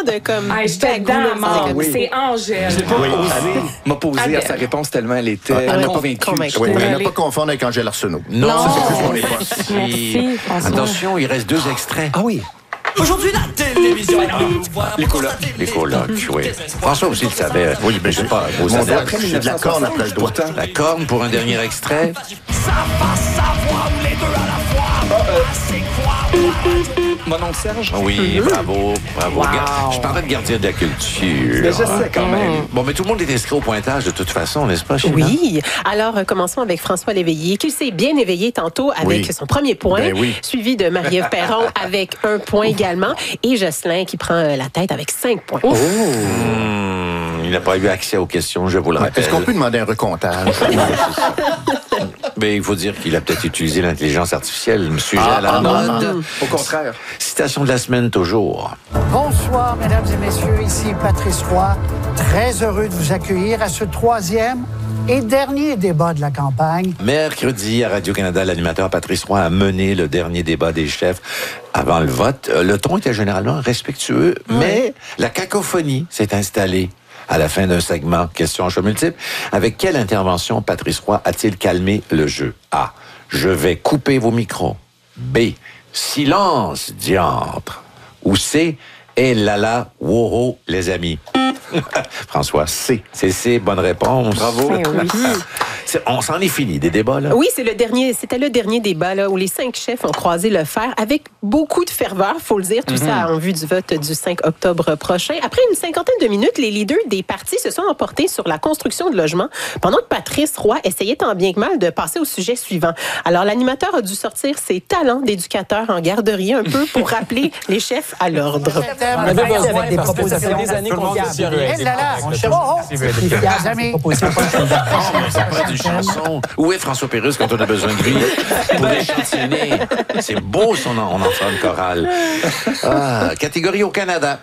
de comme... j'étais dedans, c'est Angèle. Je n'ai pas osé m'opposer à sa réponse tellement elle était convaincue. Oui, mais ne pas confondre avec Angèle Arsenault. Non, ça, c'est plus pour les postes. Merci, François. Attention, il reste 2 extraits. Ah oui. Aujourd'hui, la télévision. Les colocs, oui. François aussi le savait. Oui, mais je sais pas. Mon doigt, j'ai de la corne après le doigt. La corne pour un dernier extrait. Ça va savoir où les deux à la fois. C'est quoi? Mon oncle Serge? Oui, bravo. Regarde, je parlais de gardien de la culture. Mais je sais quand même. Bon, mais tout le monde est inscrit au pointage de toute façon, n'est-ce pas, Sheila? Oui. Alors, commençons avec François Léveillé, qui s'est bien éveillé tantôt avec son premier point, suivi de Marie-Ève Perron avec 1 point également, et Jocelyn qui prend la tête avec 5 points. Il n'a pas eu accès aux questions, je vous le rappelle. Est-ce qu'on peut demander un recomptage? Mais il faut dire qu'il a peut-être utilisé l'intelligence artificielle, sujet à la mode. Au contraire. Citation de la semaine, toujours. Bonsoir, mesdames et messieurs. Ici Patrice Roy. Très heureux de vous accueillir à ce 3e et dernier débat de la campagne. Mercredi, à Radio-Canada, l'animateur Patrice Roy a mené le dernier débat des chefs avant le vote. Le ton était généralement respectueux, mais la cacophonie s'est installée à la fin d'un segment Questions en choix multiples. Avec quelle intervention Patrice Roy a-t-il calmé le jeu? A. Je vais couper vos micros. B. Silence, diantre. Ou C. Eh là là, woho, les amis. François. C. C'est C, bonne réponse. Bravo. On s'en est fini des débats, là? Oui, c'était le dernier débat là, où les 5 chefs ont croisé le fer avec beaucoup de ferveur, faut le dire, tout ça en vue du vote du 5 octobre prochain. Après une 50aine de minutes, les leaders des partis se sont emportés sur la construction de logements, pendant que Patrice Roy essayait tant bien que mal de passer au sujet suivant. Alors, l'animateur a dû sortir ses talents d'éducateur en garderie un peu pour rappeler les chefs à l'ordre. On avait besoin des propositions. Ça fait des années qu'on dit Ça prend une chanson. Où est François Pérusse quand on a besoin de lui pour échantillonner? C'est beau, on en fera une chorale. Catégorie au Canada.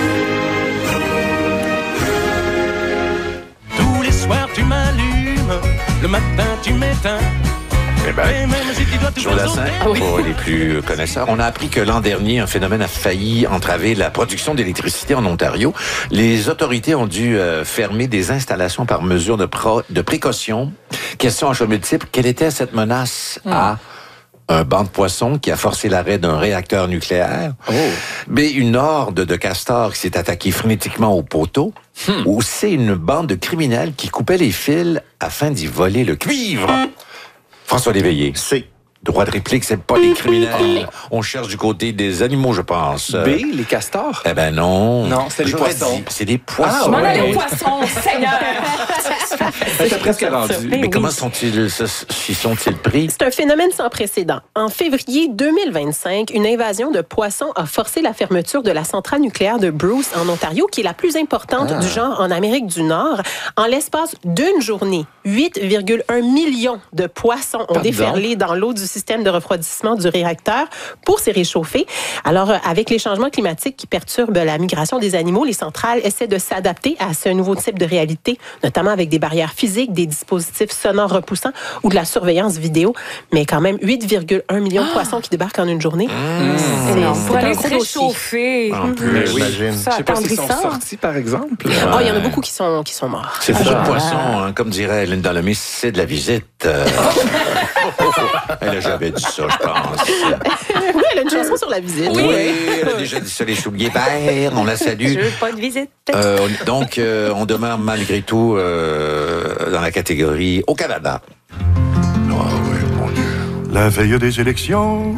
Tous les soirs, tu m'allumes. Le matin, tu m'éteins. Eh ben, Jodassin, pour les plus connaisseurs, on a appris que l'an dernier, un phénomène a failli entraver la production d'électricité en Ontario. Les autorités ont dû fermer des installations par mesure de précaution. Question en choix multiple, quelle était cette menace? A. Un banc de poissons qui a forcé l'arrêt d'un réacteur nucléaire. B. Une horde de castors qui s'est attaquée frénétiquement au poteau. Ou C. Une bande de criminels qui coupaient les fils afin d'y voler le cuivre. François Léveillé. C. Droit de réplique, c'est pas les criminels. On cherche du côté des animaux, je pense. B, les castors? Eh ben non. Non, c'est les poissons. C'est des poissons. On a les poissons, Seigneur! C'était presque rendu. Mais comment sont-ils pris? C'est un phénomène sans précédent. En février 2025, une invasion de poissons a forcé la fermeture de la centrale nucléaire de Bruce en Ontario, qui est la plus importante du genre en Amérique du Nord. En l'espace d'une journée, 8,1 millions de poissons ont déferlé dans l'eau du système de refroidissement du réacteur pour s'y réchauffer. Alors, avec les changements climatiques qui perturbent la migration des animaux, les centrales essaient de s'adapter à ce nouveau type de réalité, notamment avec des barrières physiques, des dispositifs sonores repoussants ou de la surveillance vidéo. Mais quand même, 8,1 millions de poissons qui débarquent en une journée. Pour aller se réchauffer. J'imagine. Je sais pas s'ils sont sortis, par exemple. Il y en a beaucoup qui sont morts. C'est pas du poisson, hein, comme dirait Linda Lemay, c'est de la visite. Elle a jamais dit ça, je pense. Oui, elle a une chanson sur la visite. Oui, elle a déjà dit ça, les souliers verts, on la salue. Je veux pas de visite. Donc, on demeure malgré tout dans la catégorie au Canada. Oui, mon Dieu. La veille des élections,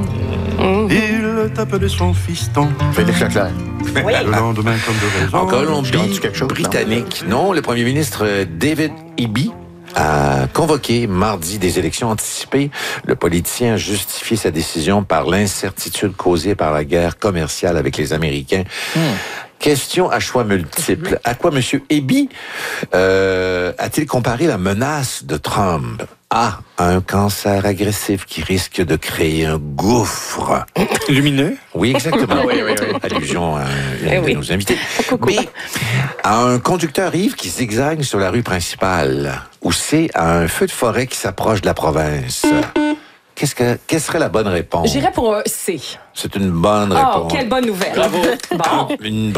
il tapait son fiston. Félix Leclerc. Le lendemain, comme de raison. En Colombie-Britannique, non, le premier ministre David Eby a convoqué mardi des élections anticipées. Le politicien a justifié sa décision par l'incertitude causée par la guerre commerciale avec les Américains. Question à choix multiples. À quoi M. Eby a-t-il comparé la menace de Trump? A. Un cancer agressif qui risque de créer un gouffre. Lumineux? Oui, exactement. Oui. Allusion à un de nos invités. B. À un conducteur ivre qui zigzague sur la rue principale. Ou C. À un feu de forêt qui s'approche de la province. Quelle serait la bonne réponse? J'irais pour C. C'est une bonne réponse. Oh, quelle bonne nouvelle. Bravo. Bon. Une